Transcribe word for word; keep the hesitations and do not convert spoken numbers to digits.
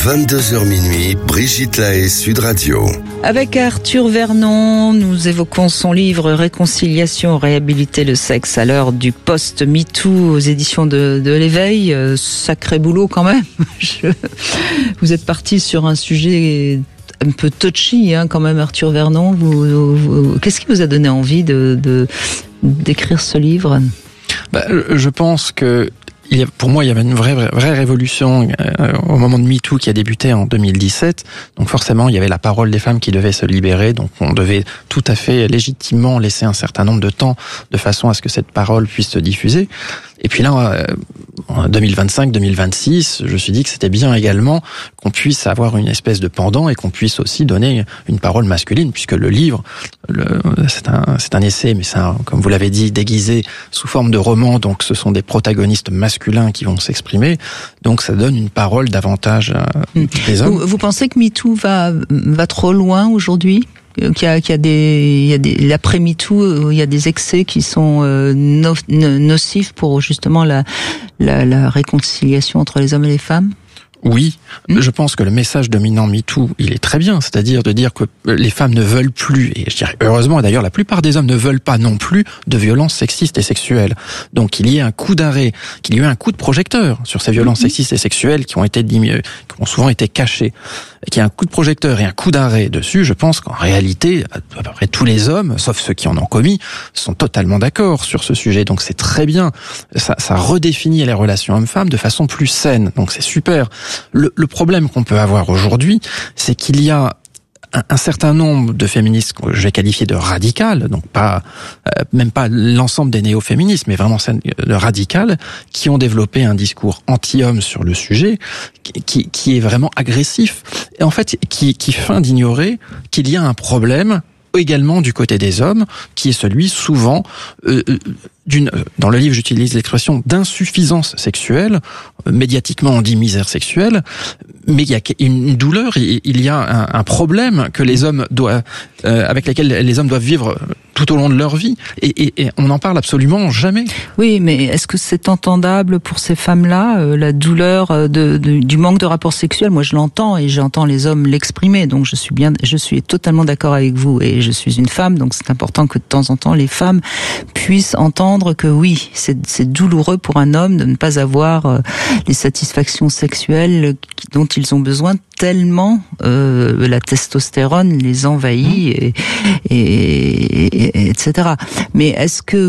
vingt-deux heures minuit, Brigitte Lahaie, Sud Radio. Avec Arthur Vernon, nous évoquons son livre Réconciliation, réhabiliter le sexe à l'heure du post-MeToo aux éditions de, de l'Éveil. Euh, sacré boulot quand même. Je... Vous êtes parti sur un sujet un peu touchy, hein, quand même, Arthur Vernon. Vous, vous, vous... Qu'est-ce qui vous a donné envie de, de, d'écrire ce livre ? Bah, je pense que Il y a, pour moi, il y avait une vraie, vraie, vraie révolution euh, au moment de MeToo qui a débuté en deux mille dix-sept. Donc forcément, il y avait la parole des femmes qui devait se libérer. Donc on devait tout à fait légitimement laisser un certain nombre de temps de façon à ce que cette parole puisse se diffuser. Et puis là, euh, en deux mille vingt-cinq deux mille vingt-six, je me suis dit que c'était bien également qu'on puisse avoir une espèce de pendant et qu'on puisse aussi donner une parole masculine, puisque le livre, le, c'est un, c'est un essai, mais c'est un, comme vous l'avez dit, déguisé sous forme de roman. Donc ce sont des protagonistes masculins qui vont s'exprimer. Donc ça donne une parole davantage à des hommes. Vous, vous pensez que MeToo va, va trop loin aujourd'hui ? Qu'il y a, qu'il y a des, il y a des, l'après MeToo, il y a des excès qui sont euh, no, no, nocifs pour justement la, la, la réconciliation entre les hommes et les femmes. Oui, mmh. Je pense que le message dominant MeToo, il est très bien, c'est-à-dire de dire que les femmes ne veulent plus, et je dirais heureusement, et d'ailleurs la plupart des hommes ne veulent pas non plus de violences sexistes et sexuelles. Donc qu'il y ait un coup d'arrêt, qu'il y ait eu un coup de projecteur sur ces violences mmh. sexistes et sexuelles qui ont été qui ont souvent été cachées, qu'il y ait un coup de projecteur et un coup d'arrêt dessus. Je pense qu'en réalité, à peu près tous les hommes, sauf ceux qui en ont commis, sont totalement d'accord sur ce sujet. Donc c'est très bien, ça, ça redéfinit les relations hommes-femmes de façon plus saine. Donc c'est super. Le, le problème qu'on peut avoir aujourd'hui, c'est qu'il y a un, un certain nombre de féministes que je vais qualifier de radicales, donc pas euh, même pas l'ensemble des néo-féministes, mais vraiment de radicales, qui ont développé un discours anti-homme sur le sujet, qui, qui est vraiment agressif, et en fait qui, qui feint d'ignorer qu'il y a un problème également du côté des hommes, qui est celui souvent euh, d'une. Dans le livre, j'utilise l'expression d'insuffisance sexuelle. Médiatiquement, on dit misère sexuelle, mais il y a une douleur, il y a un, un problème que les hommes doivent, euh, avec lequel les hommes doivent vivre tout au long de leur vie, et, et, et on n'en parle absolument jamais. Oui, mais est-ce que c'est entendable pour ces femmes-là, euh, la douleur de, de, du manque de rapport sexuel? Moi, je l'entends et j'entends les hommes l'exprimer, donc je suis bien, je suis totalement d'accord avec vous, et je suis une femme, donc c'est important que de temps en temps les femmes puissent entendre que oui, c'est, c'est douloureux pour un homme de ne pas avoir euh, les satisfactions sexuelles dont ils ont besoin, tellement euh, la testostérone les envahit, et, et, et, et et cetera. Mais est-ce que